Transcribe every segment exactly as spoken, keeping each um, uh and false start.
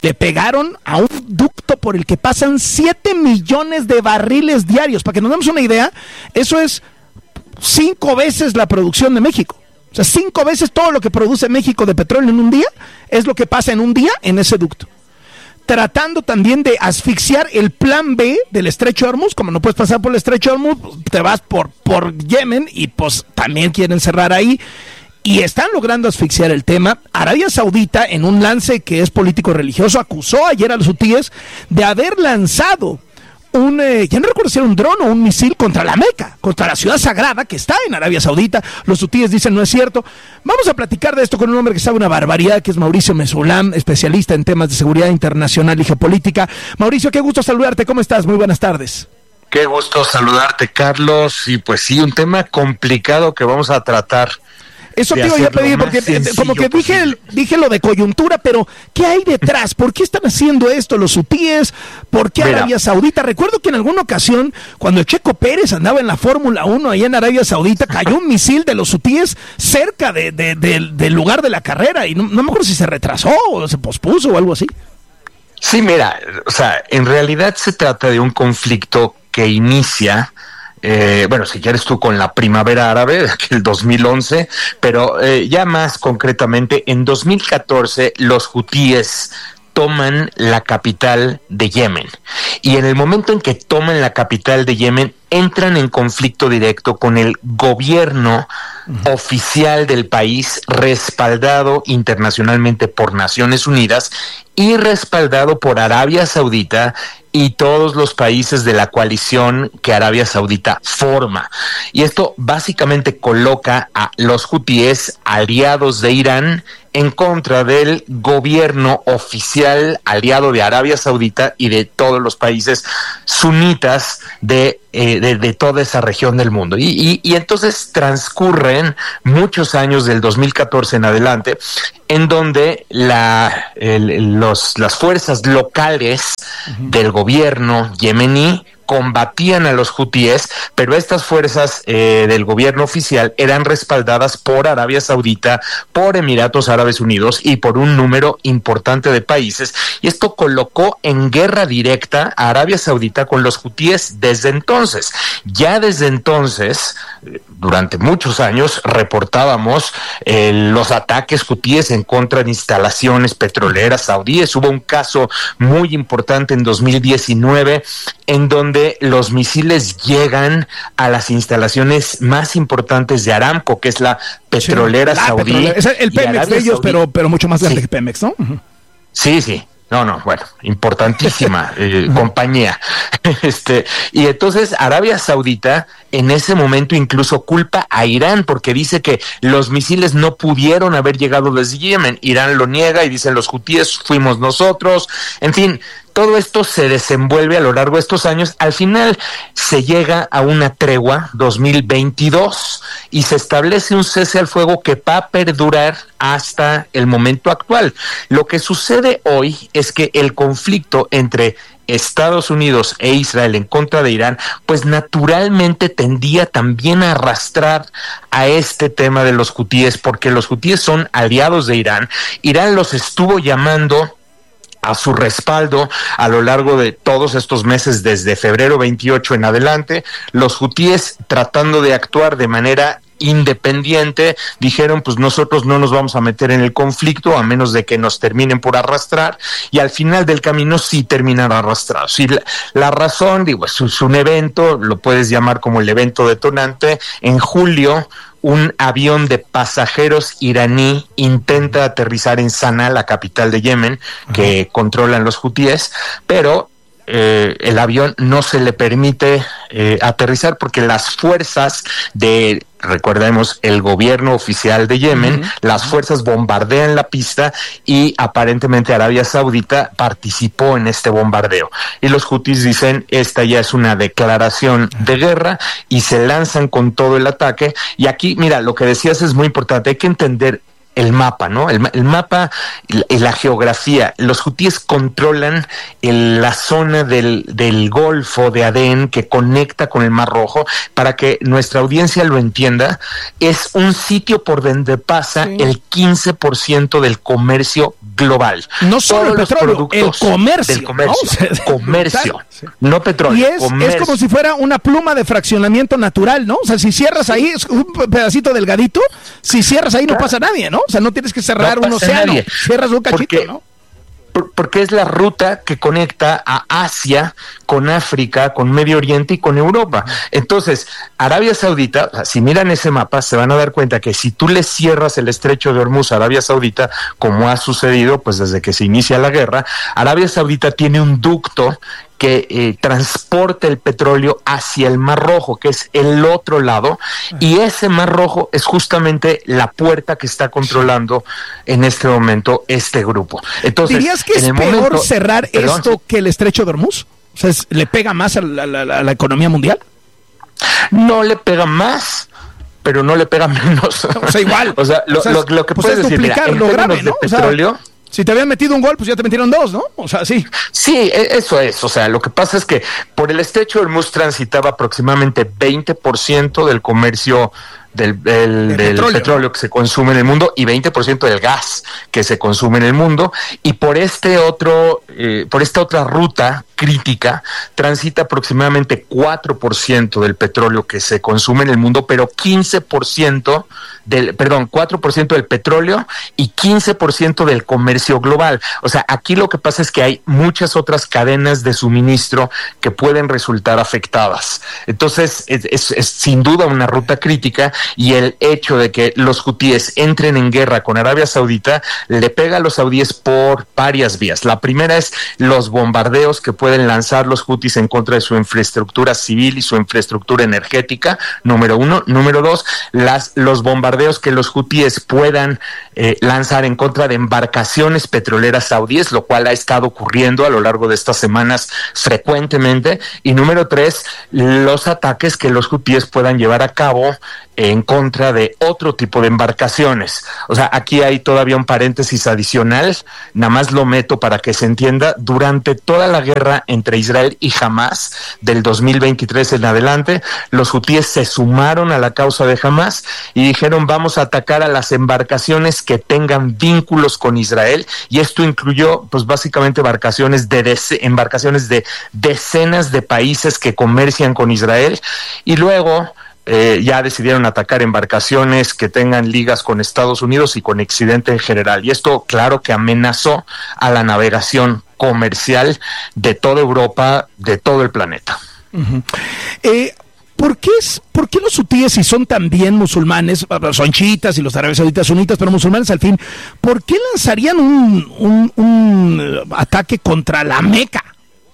Le pegaron a un ducto por el que pasan siete millones de barriles diarios. Para que nos demos una idea, eso es cinco veces la producción de México. O sea, cinco veces todo lo que produce México de petróleo en un día es lo que pasa en un día en ese ducto. Tratando también de asfixiar el plan B del Estrecho de Hormuz. Como no puedes pasar por el Estrecho de Hormuz, te vas por, por Yemen y pues también quieren cerrar ahí. Y están logrando asfixiar el tema. Arabia Saudita, en un lance que es político-religioso, acusó ayer a los hutíes de haber lanzado un, eh, ya no recuerdo si era un dron o un misil contra la Meca, contra la ciudad sagrada que está en Arabia Saudita. Los hutíes dicen no es cierto. Vamos a platicar de esto con un hombre que sabe una barbaridad, que es Mauricio Mesoulán, especialista en temas de seguridad internacional y geopolítica. Mauricio, qué gusto saludarte. ¿Cómo estás? Muy buenas tardes. Qué gusto saludarte, Carlos. Y pues sí, un tema complicado que vamos a tratar. Eso te iba a pedir, porque como que dije, dije lo de coyuntura, pero ¿qué hay detrás? ¿Por qué están haciendo esto los hutíes? ¿Por qué Mira. Arabia Saudita? Recuerdo que en alguna ocasión, cuando Checo Pérez andaba en la Fórmula uno allá en Arabia Saudita, cayó un misil de los hutíes cerca de, de, de, del lugar de la carrera, y no, no me acuerdo si se retrasó o se pospuso o algo así. Sí, mira, o sea, en realidad se trata de un conflicto que inicia... Eh, bueno, si quieres tú con la primavera árabe de aquel dos mil once, pero eh, ya más concretamente, en dos mil catorce los hutíes toman la capital de Yemen, y en el momento en que toman la capital de Yemen, entran en conflicto directo con el gobierno uh-huh. oficial del país, respaldado internacionalmente por Naciones Unidas y respaldado por Arabia Saudita y todos los países de la coalición que Arabia Saudita forma. Y esto básicamente coloca a los hutíes, aliados de Irán, en contra del gobierno oficial aliado de Arabia Saudita y de todos los países sunitas de, eh, de, de toda esa región del mundo. Y, y, y entonces transcurren muchos años del dos mil catorce en adelante, en donde la, el, los, las fuerzas locales uh-huh. del gobierno yemení combatían a los hutíes, pero estas fuerzas eh, del gobierno oficial eran respaldadas por Arabia Saudita, por Emiratos Árabes Unidos y por un número importante de países, y esto colocó en guerra directa a Arabia Saudita con los hutíes desde entonces. Ya desde entonces, durante muchos años, reportábamos eh, los ataques hutíes en contra de instalaciones petroleras saudíes. Hubo un caso muy importante en dos mil diecinueve en donde los misiles llegan a las instalaciones más importantes de Aramco, que es la petrolera sí, la saudí. Petrolera. Es el Pemex de ellos, pero, pero mucho más grande sí. que Pemex, ¿no? Uh-huh. Sí, sí. No, no, bueno, importantísima eh, compañía. Este, y entonces Arabia Saudita en ese momento incluso culpa a Irán porque dice que los misiles no pudieron haber llegado desde Yemen. Irán lo niega y dicen los hutíes fuimos nosotros. En fin, todo esto se desenvuelve a lo largo de estos años. Al final se llega a una tregua dos mil veintidós y se establece un cese al fuego que va a perdurar hasta el momento actual. Lo que sucede hoy es que el conflicto entre Estados Unidos e Israel en contra de Irán, pues naturalmente tendía también a arrastrar a este tema de los hutíes, porque los hutíes son aliados de Irán. Irán los estuvo llamando a su respaldo a lo largo de todos estos meses, desde febrero veintiocho en adelante. Los hutíes, tratando de actuar de manera independiente, dijeron pues nosotros no nos vamos a meter en el conflicto a menos de que nos terminen por arrastrar, y al final del camino sí terminan arrastrados. Y la, la razón, digo, es, es un evento, lo puedes llamar como el evento detonante. En julio un avión de pasajeros iraní intenta aterrizar en Sanaa, la capital de Yemen, uh-huh. que controlan los hutíes, pero Eh, el avión no se le permite eh, aterrizar porque las fuerzas de, recordemos, el gobierno oficial de Yemen, uh-huh. las fuerzas bombardean la pista y aparentemente Arabia Saudita participó en este bombardeo. Y los hutíes dicen, esta ya es una declaración de guerra, y se lanzan con todo el ataque. Y aquí, mira, lo que decías es muy importante, hay que entender el mapa, ¿no? El, el mapa y la geografía. Los hutíes controlan el, la zona del, del Golfo de Adén que conecta con el Mar Rojo. Para que nuestra audiencia lo entienda, es un sitio por donde pasa sí. el quince por ciento del comercio global. No solo el petróleo, el comercio. Del comercio, ¿no? O sea, comercio, sí. no petróleo. Y es, es como si fuera una pluma de fraccionamiento natural, ¿no? O sea, si cierras ahí, es un pedacito delgadito, si cierras ahí no pasa nadie, ¿no? O sea, no tienes que cerrar no un océano, nadie. Cierras un cachito, porque, ¿no? Porque es la ruta que conecta a Asia con África, con Medio Oriente y con Europa. Entonces, Arabia Saudita, o sea, si miran ese mapa, se van a dar cuenta que si tú le cierras el estrecho de Hormuz a Arabia Saudita, como ha sucedido pues desde que se inicia la guerra, Arabia Saudita tiene un ducto que eh, transporta el petróleo hacia el Mar Rojo, que es el otro lado, y ese Mar Rojo es justamente la puerta que está controlando en este momento este grupo. Entonces, ¿dirías que es peor momento, cerrar perdón, esto que el estrecho de Hormuz? O sea, es, ¿le pega más a la, a, la, a la economía mundial? No le pega más, pero no le pega menos. O sea, igual. O sea, lo, o sea, lo, lo que pues puedes decir, mira, en lo términos grave, ¿no? de petróleo... O sea, si te habían metido un gol, pues ya te metieron dos, ¿no? O sea, sí. Sí, eso es. O sea, lo que pasa es que por el estrecho de Hormuz transitaba aproximadamente veinte por ciento del comercio del, del, del petróleo. petróleo que se consume en el mundo y veinte por ciento del gas que se consume en el mundo, y por este otro, eh, por esta otra ruta crítica transita aproximadamente cuatro por ciento del petróleo que se consume en el mundo, pero quince por ciento del, perdón, cuatro por ciento del petróleo y quince por ciento del comercio global. O sea, aquí lo que pasa es que hay muchas otras cadenas de suministro que pueden resultar afectadas. Entonces, es, es, es sin duda una ruta crítica, y el hecho de que los hutíes entren en guerra con Arabia Saudita le pega a los saudíes por varias vías. La primera es los bombardeos que pueden lanzar los hutíes en contra de su infraestructura civil y su infraestructura energética, número uno. Número dos, las, los bombardeos que los hutíes puedan eh, lanzar en contra de embarcaciones petroleras saudíes, lo cual ha estado ocurriendo a lo largo de estas semanas frecuentemente. Y número tres, los ataques que los hutíes puedan llevar a cabo en contra de otro tipo de embarcaciones. O sea, aquí hay todavía un paréntesis adicional, nada más lo meto para que se entienda. Durante toda la guerra entre Israel y Hamás, del dos mil veintitrés en adelante, los hutíes se sumaron a la causa de Hamás y dijeron: vamos a atacar a las embarcaciones que tengan vínculos con Israel, y esto incluyó, pues básicamente, embarcaciones de, dece- embarcaciones de decenas de países que comercian con Israel, y luego Eh, ya decidieron atacar embarcaciones que tengan ligas con Estados Unidos y con Occidente en general. Y esto, claro, que amenazó a la navegación comercial de toda Europa, de todo el planeta. Uh-huh. Eh, ¿por qué es, por qué los hutíes, si son también musulmanes, son chiitas y los árabes sauditas sunitas, pero musulmanes al fin, ¿por qué lanzarían un, un, un ataque contra la Meca?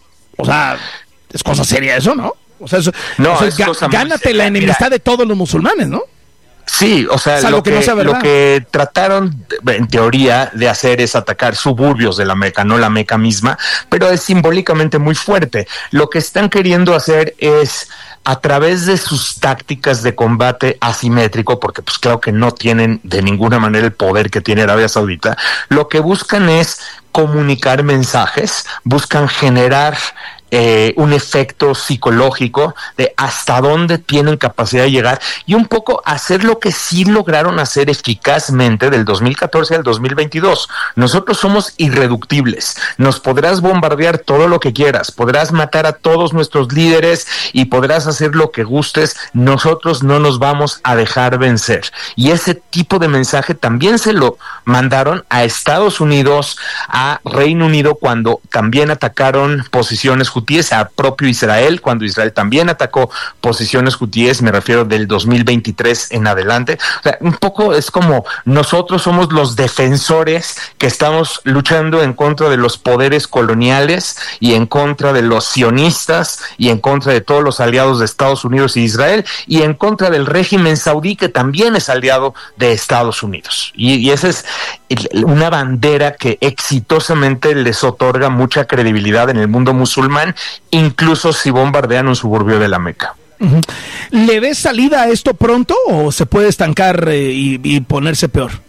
O sea, es cosa seria eso, ¿no? O sea, eso, no, o sea, es ga- cosa gánate la enemistad Mira, de todos los musulmanes, ¿no? Sí, o sea, Salvo lo que, que no sea verdad. lo que trataron, en teoría, de hacer es atacar suburbios de la Meca, no la Meca misma, pero es simbólicamente muy fuerte. Lo que están queriendo hacer es, a través de sus tácticas de combate asimétrico, porque pues claro que no tienen de ninguna manera el poder que tiene Arabia Saudita, lo que buscan es comunicar mensajes, buscan generar Eh, un efecto psicológico de hasta dónde tienen capacidad de llegar, y un poco hacer lo que sí lograron hacer eficazmente del dos mil catorce al dos mil veintidós. Nosotros somos irreductibles, nos podrás bombardear todo lo que quieras, podrás matar a todos nuestros líderes y podrás hacer lo que gustes, nosotros no nos vamos a dejar vencer. Y ese tipo de mensaje también se lo mandaron a Estados Unidos, a Reino Unido, cuando también atacaron posiciones hutíes, a propio Israel, cuando Israel también atacó posiciones hutíes, me refiero del dos mil veintitrés en adelante. O sea, un poco es como nosotros somos los defensores que estamos luchando en contra de los poderes coloniales y en contra de los sionistas y en contra de todos los aliados de Estados Unidos y Israel y en contra del régimen saudí, que también es aliado de Estados Unidos. Y, y esa es una bandera que exitosamente les otorga mucha credibilidad en el mundo musulmán, incluso si bombardean un suburbio de la Meca. Uh-huh. ¿Le ves salida a esto pronto o se puede estancar eh, y, y ponerse peor?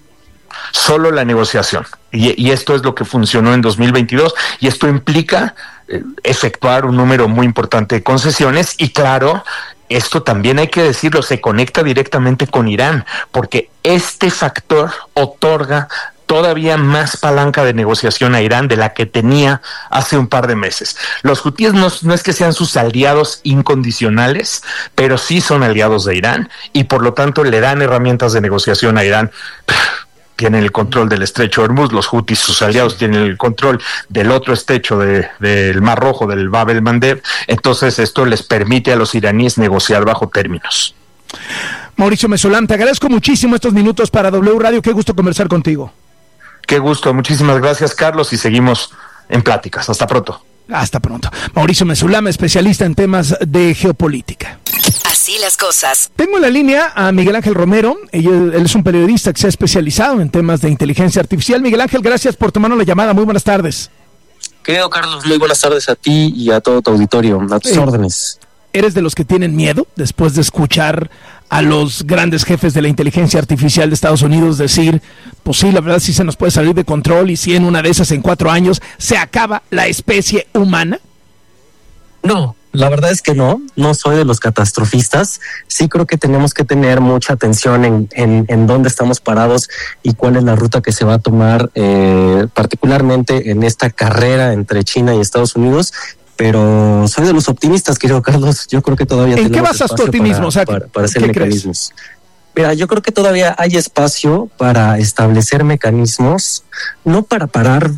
solo la negociación. Y, y esto es lo que funcionó en dos mil veintidós, y esto implica eh, efectuar un número muy importante de concesiones, y claro, esto también hay que decirlo, se conecta directamente con Irán, porque este factor otorga todavía más palanca de negociación a Irán de la que tenía hace un par de meses. Los hutíes no, no es que sean sus aliados incondicionales, pero sí son aliados de Irán, y por lo tanto le dan herramientas de negociación a Irán. Tienen el control del estrecho de Hormuz, los hutis, sus aliados, tienen el control del otro estrecho de, del Mar Rojo, del Bab el Mandeb. Entonces esto les permite a los iraníes negociar bajo términos. Mauricio Mesolán, te agradezco muchísimo estos minutos para W Radio, qué gusto conversar contigo. Qué gusto, muchísimas gracias, Carlos, y seguimos en pláticas. Hasta pronto. Hasta pronto. Mauricio Mesolán, especialista en temas de geopolítica. Así las cosas. Tengo en la línea a Miguel Ángel Romero. Él, él es un periodista que se ha especializado en temas de inteligencia artificial. Miguel Ángel, gracias por tomarnos la llamada. Muy buenas tardes. Querido Carlos, muy buenas tardes a ti y a todo tu auditorio. A tus eh, órdenes. ¿Eres de los que tienen miedo después de escuchar a los grandes jefes de la inteligencia artificial de Estados Unidos decir, pues sí, la verdad sí se nos puede salir de control, y si en una de esas en cuatro años se acaba la especie humana? No, la verdad es que no, no soy de los catastrofistas. Sí creo que tenemos que tener mucha atención en, en, en dónde estamos parados y cuál es la ruta que se va a tomar, eh, particularmente en esta carrera entre China y Estados Unidos. Pero soy de los optimistas, querido Carlos. Yo creo que todavía ¿En qué basas tu optimismo? Para, o sea, para, para hacer ¿qué mecanismos. crees? Mira, yo creo que todavía hay espacio para establecer mecanismos, no para parar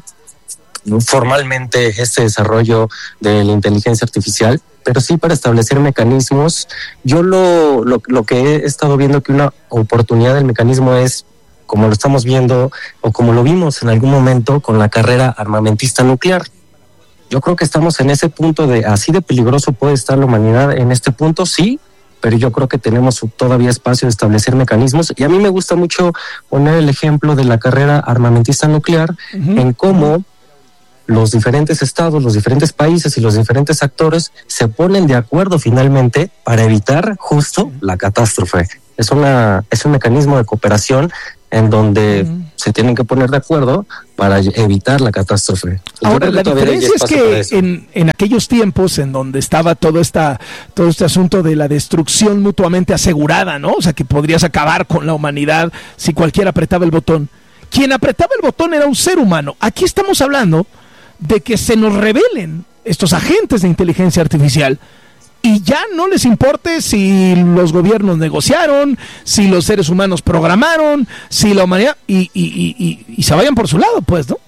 formalmente este desarrollo de la inteligencia artificial, pero sí para establecer mecanismos. Yo lo, lo, lo que he estado viendo que una oportunidad del mecanismo es, como lo estamos viendo, o como lo vimos en algún momento con la carrera armamentista nuclear. Yo creo que estamos en ese punto de así de peligroso puede estar la humanidad en este punto, sí, pero yo creo que tenemos todavía espacio de establecer mecanismos. Y a mí me gusta mucho poner el ejemplo de la carrera armamentista nuclear, uh-huh. en cómo los diferentes estados, los diferentes países y los diferentes actores se ponen de acuerdo finalmente para evitar justo la catástrofe. Es una es un mecanismo de cooperación en donde uh-huh. se tienen que poner de acuerdo para evitar la catástrofe. Ahora, la diferencia es que en, en aquellos tiempos en donde estaba todo esta todo este asunto de la destrucción mutuamente asegurada, ¿no? O sea, que podrías acabar con la humanidad si cualquiera apretaba el botón. Quien apretaba el botón era un ser humano. Aquí estamos hablando de que se nos rebelen estos agentes de inteligencia artificial y ya no les importe si los gobiernos negociaron, si los seres humanos programaron, si la humanidad, y, y, y, y, y se vayan por su lado, pues, ¿no?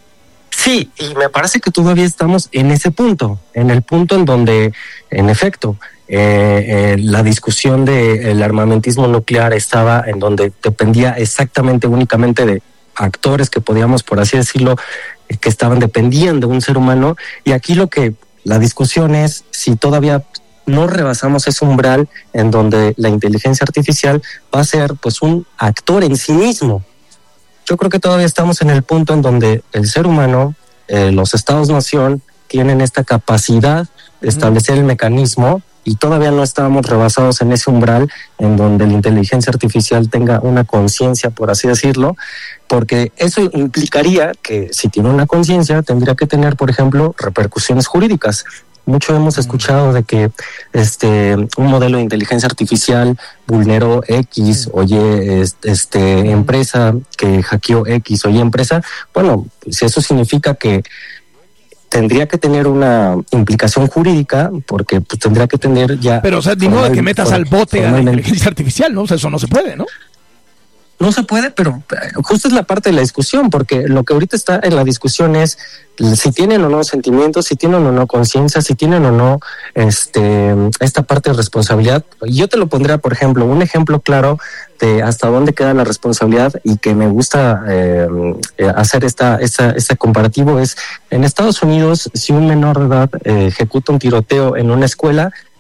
Sí, y me parece que todavía estamos en ese punto, en el punto en donde, en efecto, eh, eh, la discusión del armamentismo nuclear estaba en donde dependía exactamente, únicamente de actores que podíamos, por así decirlo, que estaban dependiendo de un ser humano, y aquí lo que la discusión es si todavía no rebasamos ese umbral en donde la inteligencia artificial va a ser pues un actor en sí mismo. Yo creo que todavía estamos en el punto en donde el ser humano, eh, los estados-nación, tienen esta capacidad de establecer el mecanismo, y todavía no estábamos rebasados en ese umbral en donde la inteligencia artificial tenga una conciencia, por así decirlo, porque eso implicaría que si tiene una conciencia tendría que tener, por ejemplo, repercusiones jurídicas. Mucho hemos escuchado de que este un modelo de inteligencia artificial vulneró X o Y este, empresa, que hackeó X o Y empresa. Bueno, si eso significa que tendría que tener una implicación jurídica, porque pues tendría que tener ya... Pero, o sea, ni modo de que metas al bote a la inteligencia artificial, ¿no? O sea, eso no se puede, ¿no? No se puede, pero justo es la parte de la discusión, porque lo que ahorita está en la discusión es si tienen o no sentimientos, si tienen o no conciencia, si tienen o no este esta parte de responsabilidad. Yo te lo pondría, por ejemplo, un ejemplo claro de hasta dónde queda la responsabilidad, y que me gusta eh, hacer esta, esta este comparativo es, en Estados Unidos, si un menor de edad eh, ejecuta un tiroteo en una escuela,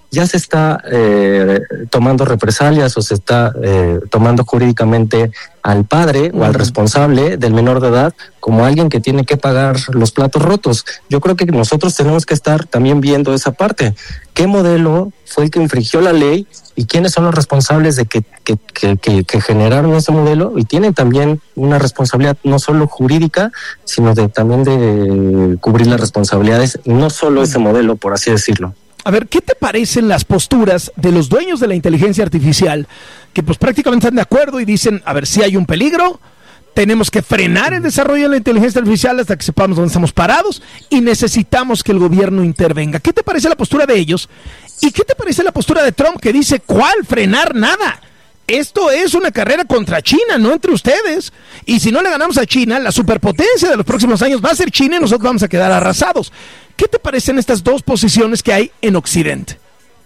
ya se está eh, tomando represalias o se está eh, tomando jurídicamente al padre uh-huh. o al responsable del menor de edad como alguien que tiene que pagar los platos rotos. Yo creo que nosotros tenemos que estar también viendo esa parte. ¿Qué modelo fue el que infringió la ley y quiénes son los responsables de que, que, que, que, que generaron ese modelo? Y tienen también una responsabilidad no solo jurídica, sino de también de cubrir las responsabilidades, no solo ese modelo, por así decirlo. A ver, ¿qué te parecen las posturas de los dueños de la inteligencia artificial que pues prácticamente están de acuerdo y dicen, a ver, si hay un peligro, tenemos que frenar el desarrollo de la inteligencia artificial hasta que sepamos dónde estamos parados y necesitamos que el gobierno intervenga? ¿Qué te parece la postura de ellos? ¿Y qué te parece la postura de Trump que dice, ¿cuál frenar? Nada. Esto es una carrera contra China, no entre ustedes. Y si no le ganamos a China, la superpotencia de los próximos años va a ser China y nosotros vamos a quedar arrasados. ¿Qué te parecen estas dos posiciones que hay en Occidente?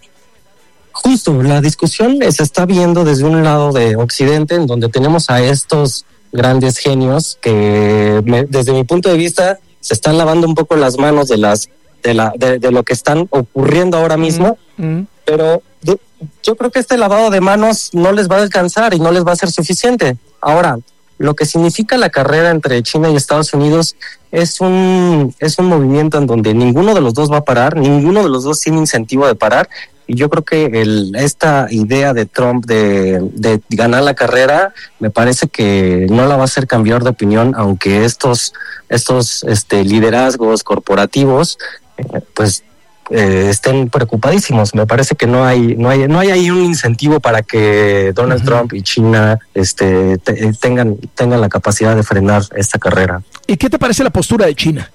Justo, la discusión se está viendo desde un lado de Occidente, en donde tenemos a estos grandes genios que, me, desde mi punto de vista, se están lavando un poco las manos de las de la de, de lo que están ocurriendo ahora mismo, mm-hmm. pero yo, yo creo que este lavado de manos no les va a alcanzar y no les va a ser suficiente. Ahora, lo que significa la carrera entre China y Estados Unidos es un es un movimiento en donde ninguno de los dos va a parar, ninguno de los dos tiene incentivo de parar, y yo creo que el, esta idea de Trump de, de ganar la carrera me parece que no la va a hacer cambiar de opinión, aunque estos estos este liderazgos corporativos eh, pues Eh, estén preocupadísimos. Me parece que no hay no hay no hay ahí un incentivo para que Donald uh-huh. Trump y China este te, tengan tengan la capacidad de frenar esta carrera. ¿Y qué te parece la postura de China?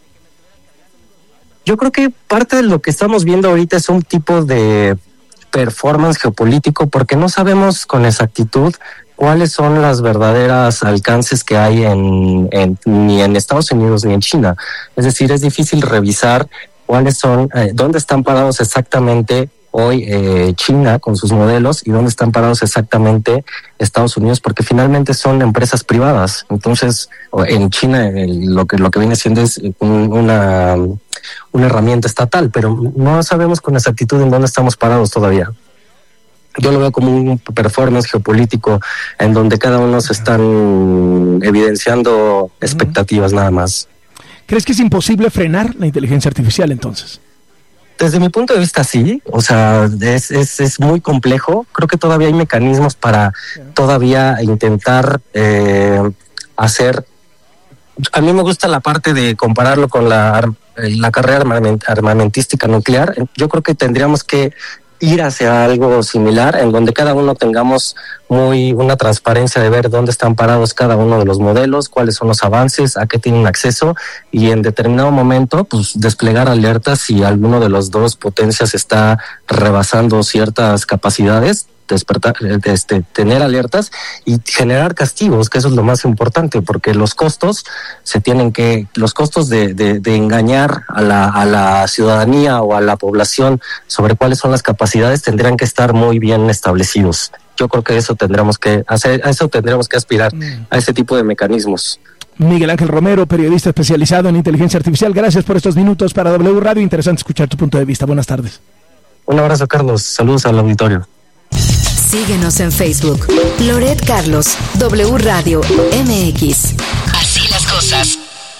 Yo creo que parte de lo que estamos viendo ahorita es un tipo de performance geopolítico, porque no sabemos con exactitud cuáles son las verdaderas alcances que hay en, en ni en Estados Unidos ni en China. Es decir, es difícil revisar cuáles son, eh, dónde están parados exactamente hoy eh, China con sus modelos y dónde están parados exactamente Estados Unidos, porque finalmente son empresas privadas. Entonces, en China el, lo que lo que viene siendo es un, una una herramienta estatal, pero no sabemos con exactitud en dónde estamos parados todavía. Yo lo veo como un performance geopolítico en donde cada uno se están evidenciando expectativas nada más. ¿Crees que es imposible frenar la inteligencia artificial entonces? Desde mi punto de vista sí, o sea, es, es, es muy complejo. Creo que todavía hay mecanismos para todavía intentar eh, hacer... A mí me gusta la parte de compararlo con la, la carrera armamentística nuclear. Yo creo que tendríamos que ir hacia algo similar, en donde cada uno tengamos muy una transparencia de ver dónde están parados cada uno de los modelos, cuáles son los avances, a qué tienen acceso, y en determinado momento pues desplegar alertas si alguno de los dos potencias está rebasando ciertas capacidades, despertar, este, tener alertas y generar castigos, que eso es lo más importante, porque los costos se tienen que, los costos de, de, de engañar a la, a la ciudadanía o a la población sobre cuáles son las capacidades tendrían que estar muy bien establecidos. Yo creo que eso tendremos que hacer, a eso tendremos que aspirar, mm. a ese tipo de mecanismos. Miguel Ángel Romero, periodista especializado en inteligencia artificial, gracias por estos minutos para W Radio. Interesante escuchar tu punto de vista. Buenas tardes. Un abrazo, Carlos. Saludos al auditorio. Síguenos en Facebook. Loret Carlos, W Radio M X. Así las cosas.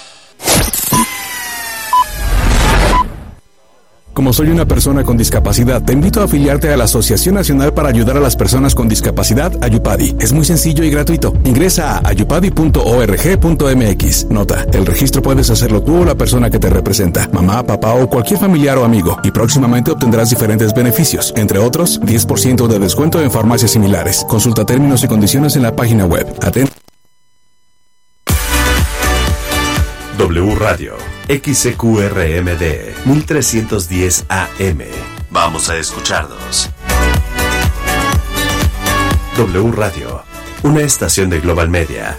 Como soy una persona con discapacidad, te invito a afiliarte a la Asociación Nacional para Ayudar a las Personas con Discapacidad, Ayupadi. Es muy sencillo y gratuito. Ingresa a ayupadi punto org punto m x. Nota, el registro puedes hacerlo tú o la persona que te representa, mamá, papá o cualquier familiar o amigo, y próximamente obtendrás diferentes beneficios, entre otros, diez por ciento de descuento en farmacias similares. Consulta términos y condiciones en la página web. Atento. W Radio, X C Q R M D, mil trescientos diez A M. Vamos a escucharnos. W Radio, una estación de Global Media.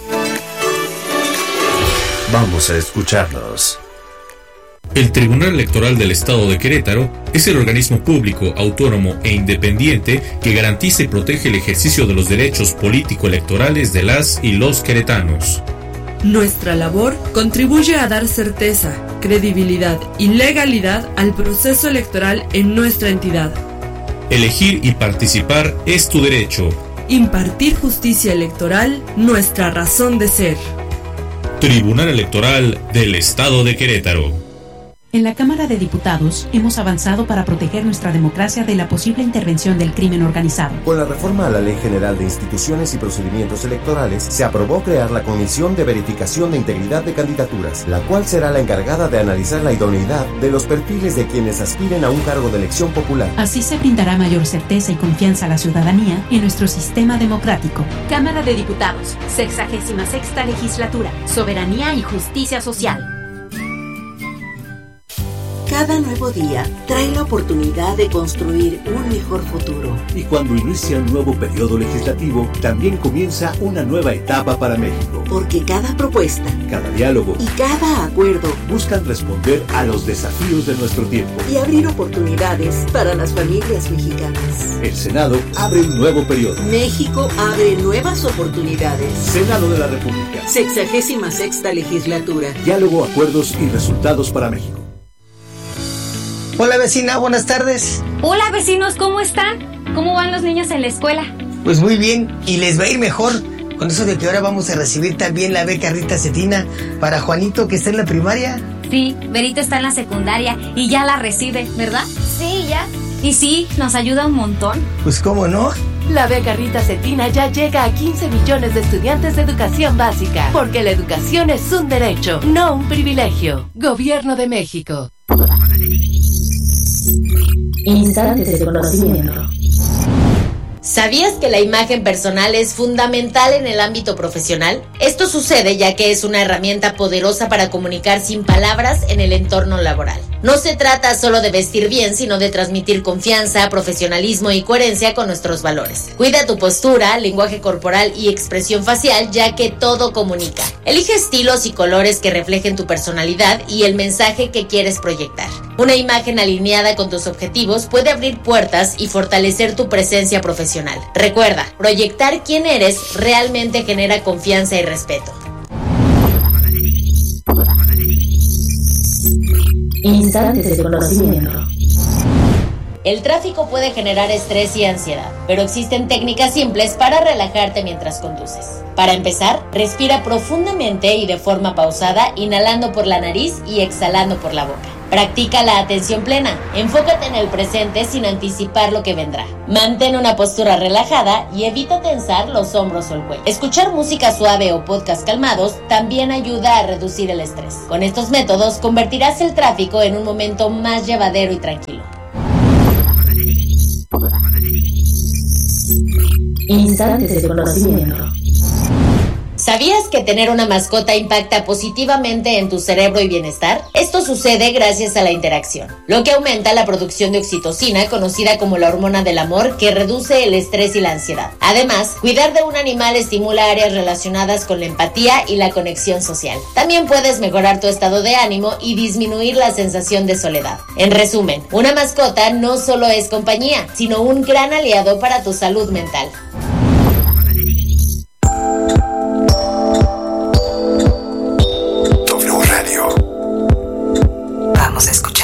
Vamos a escucharnos. El Tribunal Electoral del Estado de Querétaro es el organismo público, autónomo e independiente que garantiza y protege el ejercicio de los derechos político-electorales de las y los queretanos. Nuestra labor contribuye a dar certeza, credibilidad y legalidad al proceso electoral en nuestra entidad. Elegir y participar es tu derecho. Impartir justicia electoral, nuestra razón de ser. Tribunal Electoral del Estado de Querétaro. En la Cámara de Diputados hemos avanzado para proteger nuestra democracia de la posible intervención del crimen organizado. Con la reforma a la Ley General de Instituciones y Procedimientos Electorales, se aprobó crear la Comisión de Verificación de Integridad de Candidaturas, la cual será la encargada de analizar la idoneidad de los perfiles de quienes aspiren a un cargo de elección popular. Así se brindará mayor certeza y confianza a la ciudadanía en nuestro sistema democrático. Cámara de Diputados, sexagésima sexta legislatura, soberanía y justicia social. Cada nuevo día trae la oportunidad de construir un mejor futuro. Y cuando inicia un nuevo periodo legislativo, también comienza una nueva etapa para México. Porque cada propuesta, cada diálogo y cada acuerdo buscan responder a los desafíos de nuestro tiempo y abrir oportunidades para las familias mexicanas. El Senado abre un nuevo periodo. México abre nuevas oportunidades. Senado de la República. Sexagésima sexta legislatura. Diálogo, acuerdos y resultados para México. Hola vecina, buenas tardes. Hola vecinos, ¿cómo están? ¿Cómo van los niños en la escuela? Pues muy bien, y les va a ir mejor con eso de que ahora vamos a recibir también la beca Rita Cetina para Juanito, que está en la primaria. Sí, Berito está en la secundaria y ya la recibe, ¿verdad? Sí, ya. Y sí, nos ayuda un montón. Pues cómo no. La beca Rita Cetina ya llega a quince millones de estudiantes de educación básica, porque la educación es un derecho, no un privilegio. Gobierno de México. Instantes de conocimiento. ¿Sabías que la imagen personal es fundamental en el ámbito profesional? Esto sucede ya que es una herramienta poderosa para comunicar sin palabras en el entorno laboral. No se trata solo de vestir bien, sino de transmitir confianza, profesionalismo y coherencia con nuestros valores. Cuida tu postura, lenguaje corporal y expresión facial, ya que todo comunica. Elige estilos y colores que reflejen tu personalidad y el mensaje que quieres proyectar. Una imagen alineada con tus objetivos puede abrir puertas y fortalecer tu presencia profesional. Recuerda, proyectar quién eres realmente genera confianza y respeto. Instantes de conocimiento. El tráfico puede generar estrés y ansiedad, pero existen técnicas simples para relajarte mientras conduces. Para empezar, respira profundamente y de forma pausada, inhalando por la nariz y exhalando por la boca. Practica la atención plena. Enfócate en el presente sin anticipar lo que vendrá. Mantén una postura relajada y evita tensar los hombros o el cuello. Escuchar música suave o podcast calmados también ayuda a reducir el estrés. Con estos métodos convertirás el tráfico en un momento más llevadero y tranquilo. Instantes de conocimiento. ¿Sabías que tener una mascota impacta positivamente en tu cerebro y bienestar? Esto sucede gracias a la interacción, lo que aumenta la producción de oxitocina, conocida como la hormona del amor, que reduce el estrés y la ansiedad. Además, cuidar de un animal estimula áreas relacionadas con la empatía y la conexión social. También puedes mejorar tu estado de ánimo y disminuir la sensación de soledad. En resumen, una mascota no solo es compañía, sino un gran aliado para tu salud mental. Vamos a escuchar.